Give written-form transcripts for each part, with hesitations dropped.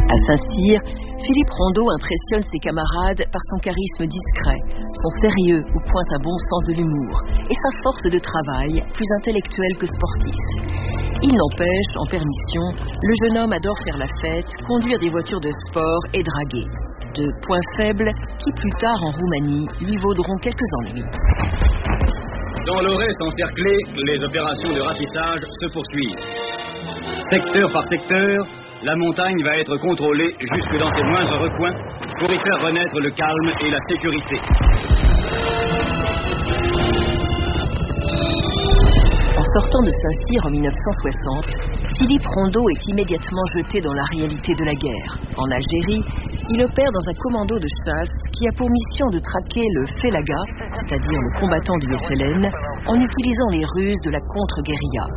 À Saint-Cyr, Philippe Rondeau impressionne ses camarades par son charisme discret, son sérieux où pointe un bon sens de l'humour et sa force de travail, plus intellectuelle que sportif. Il n'empêche, en permission, le jeune homme adore faire la fête, conduire des voitures de sport et draguer. Deux points faibles qui, plus tard en Roumanie, lui vaudront quelques ennuis. Dans l'Aurès encerclé, les opérations de ratissage se poursuivent. Secteur par secteur, la montagne va être contrôlée jusque dans ses moindres recoins pour y faire renaître le calme et la sécurité. En sortant de Saint-Cyr en 1960, Philippe Rondeau est immédiatement jeté dans la réalité de la guerre. En Algérie, il opère dans un commando de chasse qui a pour mission de traquer le Félaga, c'est-à-dire le combattant du FLN, en utilisant les ruses de la contre-guérilla.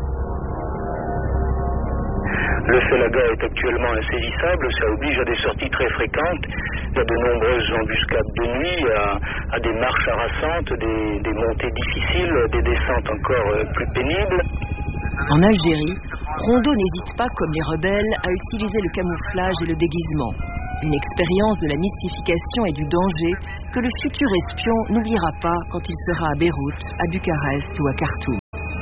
Le Félaga est actuellement insaisissable, ça oblige à des sorties très fréquentes. Il y a de nombreuses embuscades de nuit, à des marches harassantes, des montées difficiles, des descentes encore plus pénibles. En Algérie, Rondeau n'hésite pas, comme les rebelles, à utiliser le camouflage et le déguisement. Une expérience de la mystification et du danger que le futur espion n'oubliera pas quand il sera à Beyrouth, à Bucarest ou à Khartoum.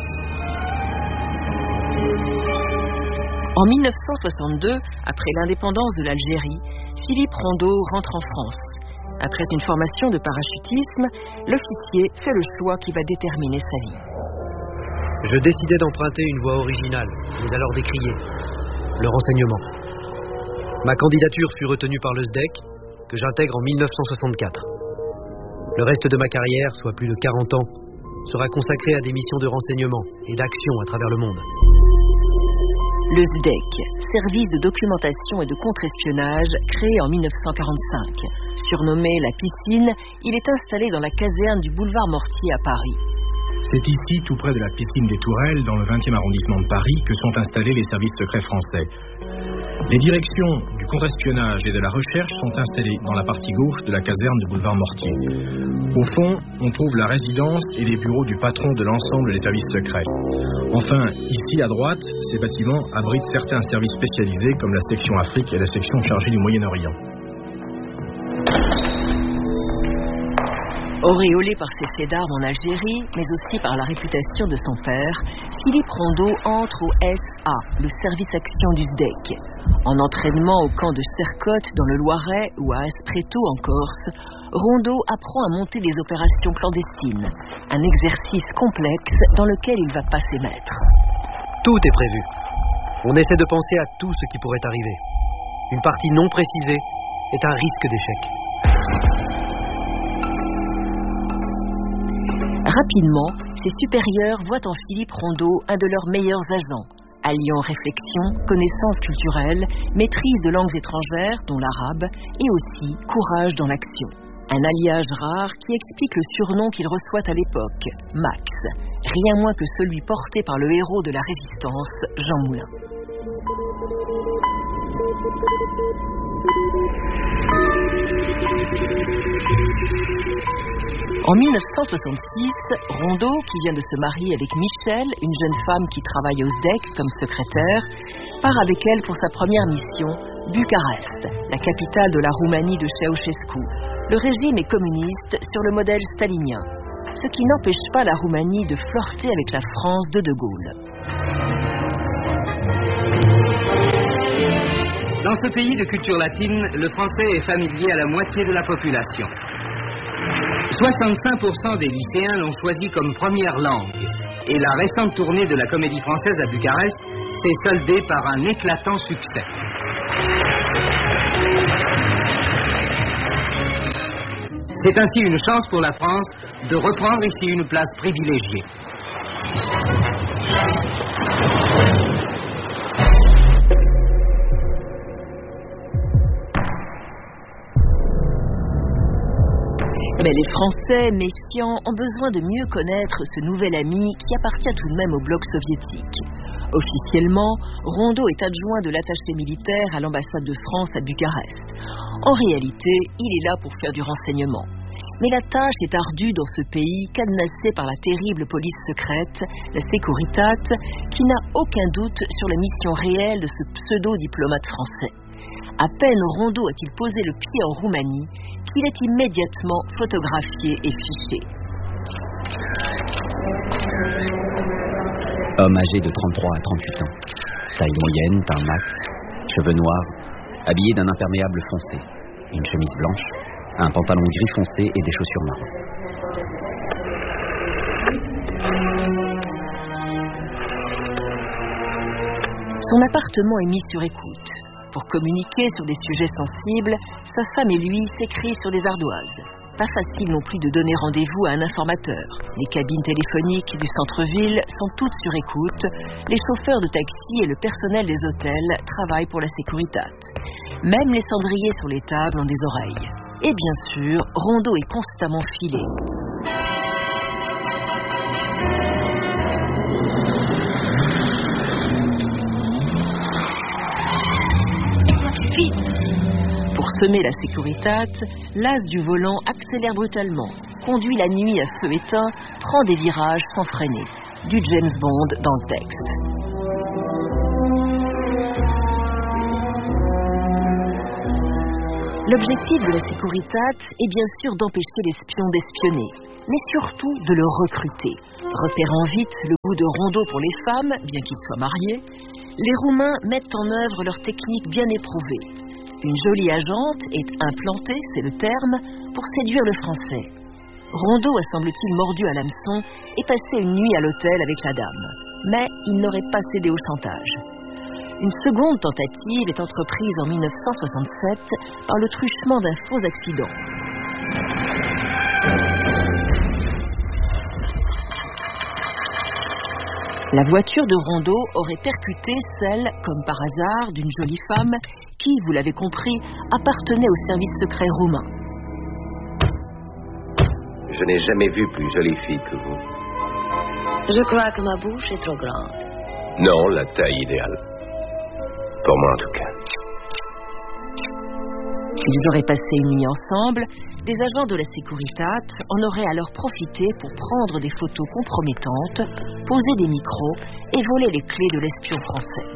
En 1962, après l'indépendance de l'Algérie, Philippe Rondeau rentre en France. Après une formation de parachutisme, l'officier fait le choix qui va déterminer sa vie. Je décidai d'emprunter une voie originale, mais alors décriée, le renseignement. Ma candidature fut retenue par le SDEC, que j'intègre en 1964. Le reste de ma carrière, soit plus de 40 ans, sera consacré à des missions de renseignement et d'action à travers le monde. Le SDEC, service de documentation et de contre-espionnage, créé en 1945. Surnommé la piscine, il est installé dans la caserne du boulevard Mortier à Paris. C'est ici, tout près de la piscine des Tourelles, dans le 20e arrondissement de Paris, que sont installés les services secrets français. Les directions du contre-espionnage et de la recherche sont installées dans la partie gauche de la caserne du boulevard Mortier. Au fond, on trouve la résidence et les bureaux du patron de l'ensemble des services secrets. Enfin, ici à droite, ces bâtiments abritent certains services spécialisés comme la section Afrique et la section chargée du Moyen-Orient. Auréolé par ses faits d'armes en Algérie, mais aussi par la réputation de son père, Philippe Rondeau entre au SA, le service action du SDEC. En entraînement au camp de Sercotte dans le Loiret ou à Aspreto en Corse, Rondeau apprend à monter des opérations clandestines, un exercice complexe dans lequel il va pas s'émettre. Tout est prévu. On essaie de penser à tout ce qui pourrait arriver. Une partie non précisée est un risque d'échec. Rapidement, ses supérieurs voient en Philippe Rondeau un de leurs meilleurs agents, alliant réflexion, connaissance culturelle, maîtrise de langues étrangères, dont l'arabe, et aussi courage dans l'action. Un alliage rare qui explique le surnom qu'il reçoit à l'époque, Max, rien moins que celui porté par le héros de la résistance, Jean Moulin. En 1966, Rondeau, qui vient de se marier avec Michel, une jeune femme qui travaille au SDEC comme secrétaire, part avec elle pour sa première mission, Bucarest, la capitale de la Roumanie de Ceausescu. Le régime est communiste sur le modèle stalinien, ce qui n'empêche pas la Roumanie de flirter avec la France de Gaulle. Dans ce pays de culture latine, le français est familier à la moitié de la population. 65% des lycéens l'ont choisi comme première langue. Et la récente tournée de la Comédie Française à Bucarest s'est soldée par un éclatant succès. C'est ainsi une chance pour la France de reprendre ici une place privilégiée. Mais les Français, méfiants, ont besoin de mieux connaître ce nouvel ami qui appartient tout de même au bloc soviétique. Officiellement, Rondeau est adjoint de l'attaché militaire à l'ambassade de France à Bucarest. En réalité, il est là pour faire du renseignement. Mais la tâche est ardue dans ce pays cadenassé par la terrible police secrète, la Securitate, qui n'a aucun doute sur la mission réelle de ce pseudo-diplomate français. À peine Rondeau a-t-il posé le pied en Roumanie qu'il est immédiatement photographié et fiché. Homme âgé de 33 à 38 ans, taille moyenne, teint mat, cheveux noirs, habillé d'un imperméable foncé, une chemise blanche, un pantalon gris foncé et des chaussures marron. Son appartement est mis sur écoute. Pour communiquer sur des sujets sensibles, sa femme et lui s'écrivent sur des ardoises. Pas facile non plus de donner rendez-vous à un informateur. Les cabines téléphoniques du centre-ville sont toutes sur écoute. Les chauffeurs de taxi et le personnel des hôtels travaillent pour la Securitate. Même les cendriers sur les tables ont des oreilles. Et bien sûr, Rondeau est constamment filé. Pour semer la Securitate, l'as du volant accélère brutalement, conduit la nuit à feu éteint, prend des virages sans freiner. Du James Bond dans le texte. L'objectif de la Securitate est bien sûr d'empêcher l'espion d'espionner, mais surtout de le recruter. Repérant vite le goût de Rondeau pour les femmes, bien qu'il soit marié, les Roumains mettent en œuvre leur technique bien éprouvée. Une jolie agente est implantée, c'est le terme, pour séduire le Français. Rondeau a semble-t-il mordu à l'hameçon et passé une nuit à l'hôtel avec la dame. Mais il n'aurait pas cédé au chantage. Une seconde tentative est entreprise en 1967 par le truchement d'un faux accident. La voiture de Rondeau aurait percuté celle, comme par hasard, d'une jolie femme qui, vous l'avez compris, appartenait au service secret roumain. Je n'ai jamais vu plus jolie fille que vous. Je crois que ma bouche est trop grande. Non, la taille idéale. Pour moi, en tout cas. Ils auraient passé une nuit ensemble. Des agents de la Securitate en auraient alors profité pour prendre des photos compromettantes, poser des micros et voler les clés de l'espion français.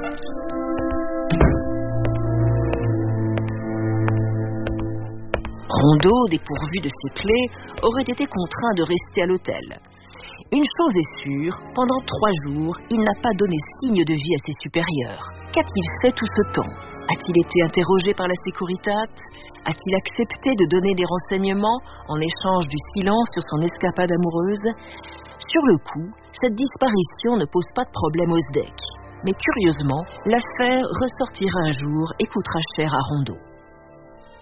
Rondeau, dépourvu de ses clés, aurait été contraint de rester à l'hôtel. Une chose est sûre, pendant 3 jours, il n'a pas donné signe de vie à ses supérieurs. Qu'a-t-il fait tout ce temps? A-t-il été interrogé par la Securitate? A-t-il accepté de donner des renseignements en échange du silence sur son escapade amoureuse? Sur le coup, cette disparition ne pose pas de problème au SDEC. Mais curieusement, l'affaire ressortira un jour et coûtera cher à Rondeau.